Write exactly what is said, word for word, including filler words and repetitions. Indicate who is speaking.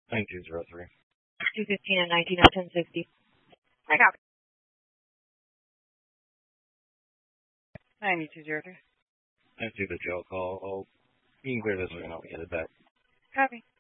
Speaker 1: nine two zero three.
Speaker 2: two fifteen and nineteen at ten sixty. I copy. ninety-two zero three.
Speaker 1: nine two the jail call. Oh, you can clear this one and I'll get it back.
Speaker 2: Copy.